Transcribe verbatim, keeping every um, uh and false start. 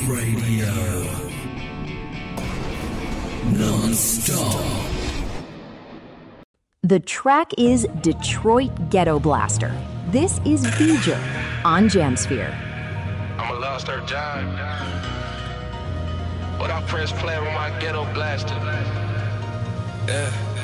Radio. Non-stop. The track is Detroit Ghetto Blaster. This is Beeger on Jamsphere. I'm a lost earth giant, but I press play with my ghetto blaster. Yeah.